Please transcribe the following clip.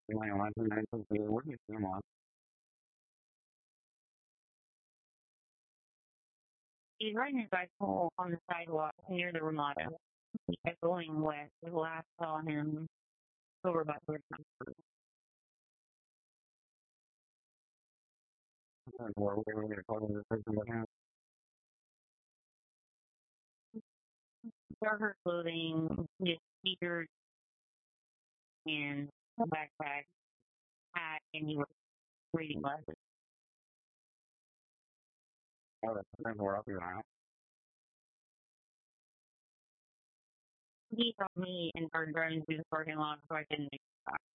Ngoài ngoài tôi này tôi chưa quýnh được nữa mà. He's riding his bicycle on the sidewalk near the Ramada. He kept going west. We last saw him over about 3 times. Well, we're calling the person that has Darker clothing, just t-shirt and a backpack, hat, and he was reading glasses. all the things we're up around. He saw me and started driving through the parking lot so I couldn't make it back.